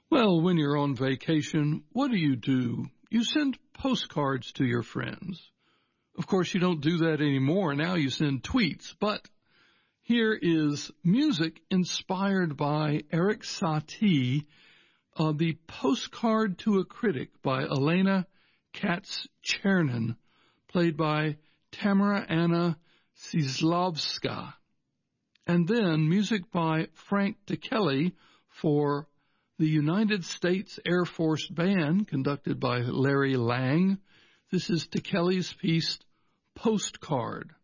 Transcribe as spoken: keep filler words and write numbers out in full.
Well, when you're on vacation, what do you do? You send postcards to your friends. Of course, you don't do that anymore. Now you send tweets. But here is music inspired by Erik Satie, uh, the Postcard to a Critic by Elena Katz-Chernin, played by Tamara Anna Cislavska. And then music by Frank DeKelly for the United States Air Force Band, conducted by Larry Lang. This is DeKelly's piece, Postcard.